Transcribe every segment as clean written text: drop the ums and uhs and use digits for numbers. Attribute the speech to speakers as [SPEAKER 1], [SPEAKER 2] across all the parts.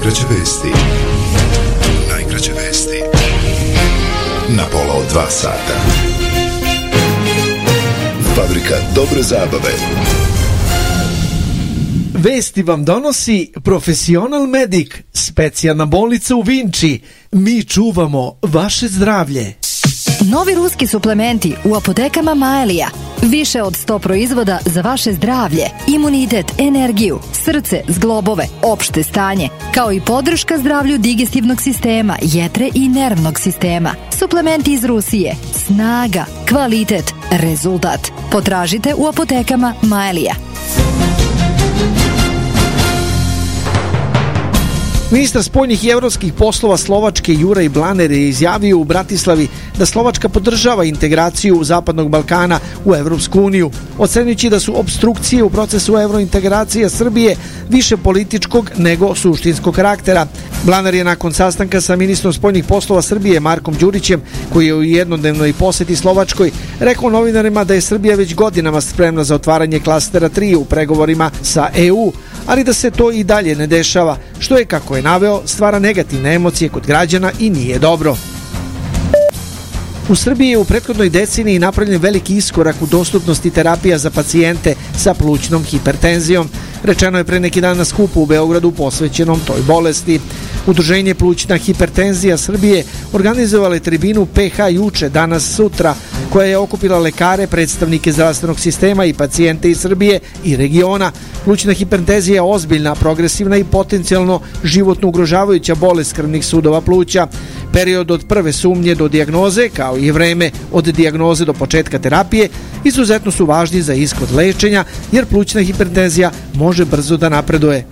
[SPEAKER 1] Najkraće vesti. Najkraće vesti. Na pola od 2 sata. Fabrika dobre zabave.
[SPEAKER 2] Vesti vam donosi Profesional Medic, specijalna bolnica u Vinči. Mi čuvamo vaše zdravlje.
[SPEAKER 3] Novi ruski suplementi u apotekama Maelija. Više od 100 proizvoda za vaše zdravlje, imunitet, energiju, srce, zglobove, opšte stanje, kao i podrška zdravlju digestivnog sistema, jetre i nervnog sistema. Suplementi iz Rusije. Snaga, kvalitet, rezultat. Potražite u apotekama Maelija.
[SPEAKER 2] Ministar spoljnih i evropskih poslova Slovačke Juraj Blaner je izjavio u Bratislavi da Slovačka podržava integraciju Zapadnog Balkana u Evropsku uniju, ocenjujući da su opstrukcije u procesu evrointegracije Srbije više političkog nego suštinskog karaktera. Blaner je nakon sastanka sa ministrom spoljnih poslova Srbije Markom Đurićem, koji je u jednodnevnoj poseti Slovačkoj, rekao novinarima da je Srbija već godinama spremna za otvaranje klastera 3 u pregovorima sa EU, ali da se to i dalje ne dešava, što je, kako je naveo, stvara negativne emocije kod građana i nije dobro. U Srbiji je u prethodnoj deceniji napravljen veliki iskorak u dostupnosti terapija za pacijente sa plućnom hipertenzijom. Rečeno je pre neki dan na skupu u Beogradu posvećenom toj bolesti. Udruženje Plućna hipertenzija Srbije organizovalo je tribinu PH juče, danas, sutra, koja je okupila lekare, predstavnike zdravstvenog sistema i pacijente iz Srbije i regiona. Plućna hipertenzija je ozbiljna, progresivna i potencijalno životno ugrožavajuća bolest krvnih sudova pluća. Period od prve sumnje do dijagnoze, kao i vreme od dijagnoze do početka terapije, izuzetno su važni za ishod lečenja, jer plućna hipertenzija može brzo da napreduje.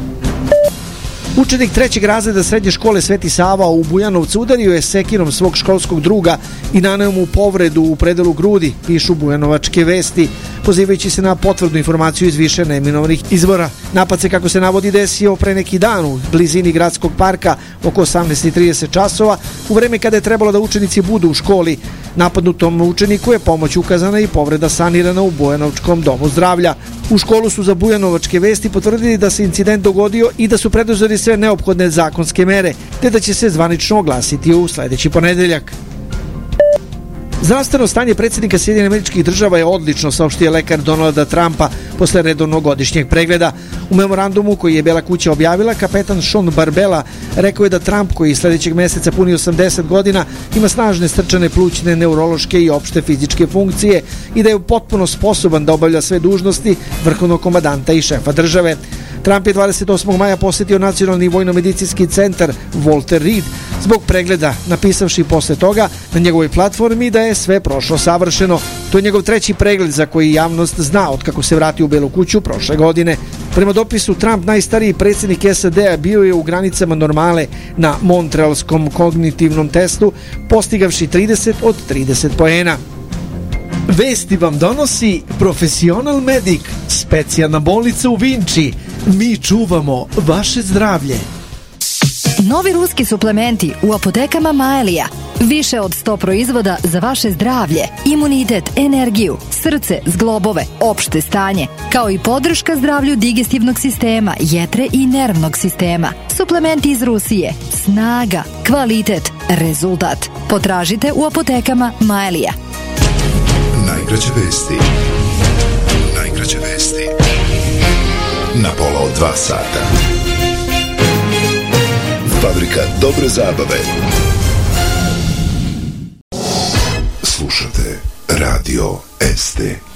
[SPEAKER 2] Učenik 3. razreda srednje škole Sveti Sava u Bujanovcu udario je sekirom svog školskog druga i naneo mu povredu u predelu grudi, pišu Bujanovačke vesti, pozivajući se na potvrdnu informaciju iz više neminovnih izvora. Napad se, kako se navodi, desio pre neki dan u blizini gradskog parka oko 18:30 časova, u vreme kada je trebalo da učenici budu u školi. Napadnutom učeniku je pomoć ukazana i povreda sanirana u Bujanovačkom domu zdravlja. U školu su za Bujanovačke vesti potvrdili da se incident dogodio i da su preduzeli sve neophodne zakonske mere, te da će se zvanično oglasiti u sledeći ponedeljak. Zdravstveno stanje predsjednika Sjedinjenih Američkih Država je odlično, saopštio lekar Donalda Trumpa posle redovnog godišnjeg pregleda. U memorandumu koji je Bela kuća objavila, kapetan Sean Barbella rekao je da Trump, koji sledećeg meseca puni 80 godina, ima snažne srčane, plućne, neurološke i opšte fizičke funkcije i da je potpuno sposoban da obavlja sve dužnosti vrhovnog komandanta i šefa države. Trump je 28. maja posetio Nacionalni vojno-medicinski centar Walter Reed zbog pregleda, napisavši posle toga na njegovoj platformi da je sve prošlo savršeno. To je njegov 3. pregled za koji javnost zna od kako se vratio u Belu kuću prošle godine. Prema dopisu, Trump, najstariji predsjednik SAD-a, bio je u granicama normale na Montrealskom kognitivnom testu, postigavši 30 od 30 poena. Vesti vam donosi Profesional Medic, specijalna bolnica u Vinči. Mi čuvamo vaše zdravlje.
[SPEAKER 3] Novi ruski suplementi u apotekama Maelija. Više od 100 proizvoda za vaše zdravlje, imunitet, energiju, srce, zglobove, opšte stanje, kao i podrška zdravlju digestivnog sistema, jetre i nervnog sistema. Suplementi iz Rusije. Snaga, kvalitet, rezultat. Potražite u apotekama Maelija.
[SPEAKER 1] Najkraće vesti. Najkraće vesti. Na pola od 2 sata. Fabrika dobre zabave. Slušate Radio ST.